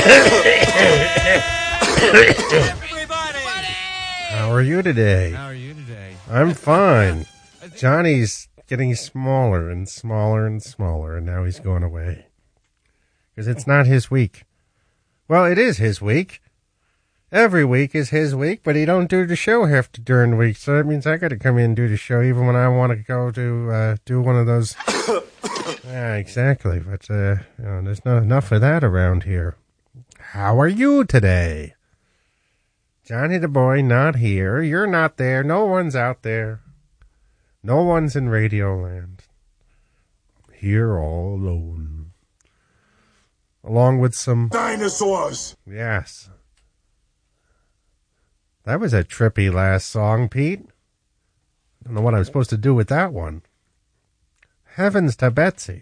How are you today? I'm fine. Johnny's getting smaller and smaller and smaller, and now he's going away. Because it's not his week. Well, it is his week. Every week is his week, but he don't do the show half during the week, so that means I got to come in and do the show even when I want to go to do one of those. Yeah, exactly. But there's not enough of that around here. How are you today? Johnny the boy not here. You're not there. No one's out there. No one's in Radioland. Here all alone. Along with some dinosaurs. Yes. That was a trippy last song, Pete. I don't know what I'm supposed to do with that one. Heavens to Betsy.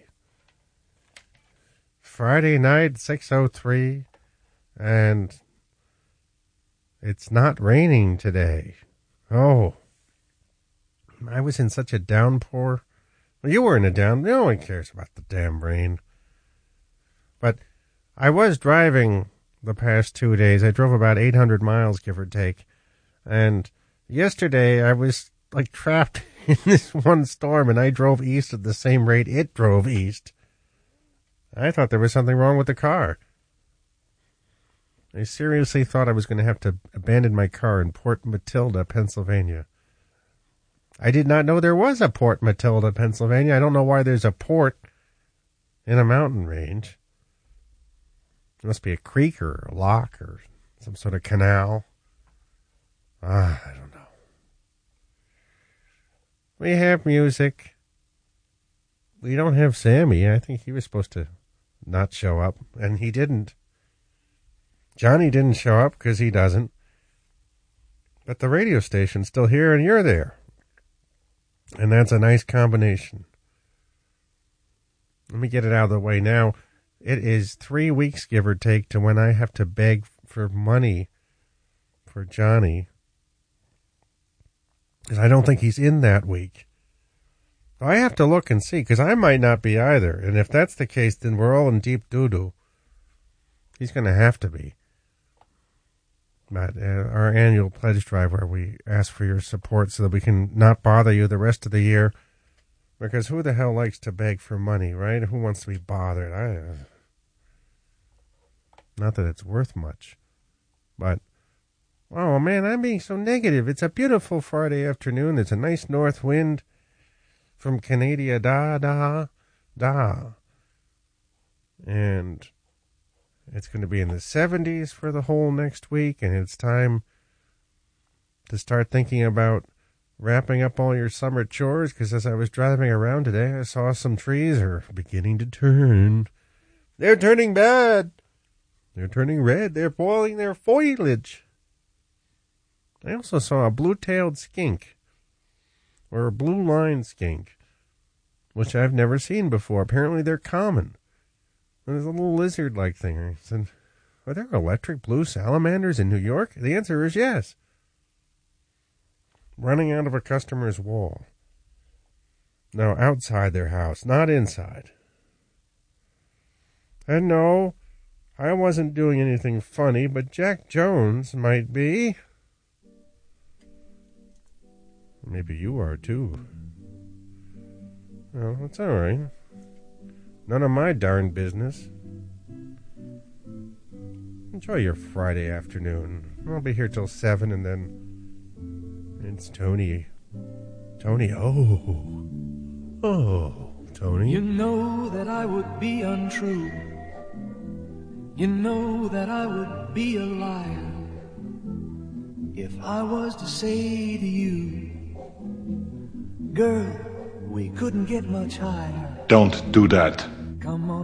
Friday night, 6:03, and it's not raining today. Oh. I was in such a downpour. Well, you were in a downpour. No one cares about the damn rain. But I was driving the past 2 days. I drove about 800 miles, give or take. And yesterday I was like trapped in this one storm, and I drove east at the same rate it drove east. I thought there was something wrong with the car. I seriously thought I was going to have to abandon my car in Port Matilda, Pennsylvania. I did not know there was a Port Matilda, Pennsylvania. I don't know why there's a port in a mountain range. It must be a creek or a lock or some sort of canal. I don't know. We have music. We don't have Sammy. I think he was supposed to not show up, and he didn't. Johnny didn't show up because he doesn't. But the radio station's still here, and you're there. And that's a nice combination. Let me get it out of the way now. It is 3 weeks, give or take, to when I have to beg for money for Johnny. Because I don't think he's in that week. I have to look and see, because I might not be either. And if that's the case, then we're all in deep doo-doo. He's going to have to be. But our annual pledge drive where we ask for your support so that we can not bother you the rest of the year. Because who the hell likes to beg for money, right? Who wants to be bothered? Not that it's worth much. But, oh man, I'm being so negative. It's a beautiful Friday afternoon. There's a nice north wind from Canada. Da. And it's going to be in the 70s for the whole next week, and it's time to start thinking about wrapping up all your summer chores, because as I was driving around today, I saw some trees are beginning to turn. They're turning bad. They're turning red. They're boiling their foliage. I also saw a blue-tailed skink, or a blue-lined skink, which I've never seen before. Apparently they're common. There's a little lizard-like thing. I said, are there electric blue salamanders in New York? The answer is yes. Running out of a customer's wall. No, outside their house, not inside. And no, I wasn't doing anything funny, but Jack Jones might be. Maybe you are, too. Well, it's all right. None of my darn business. Enjoy your Friday afternoon. I'll be here till 7, and then it's Tony. Tony, Tony. You know that I would be untrue. You know that I would be a liar if I was to say to you, girl, we couldn't get much higher. Don't do that.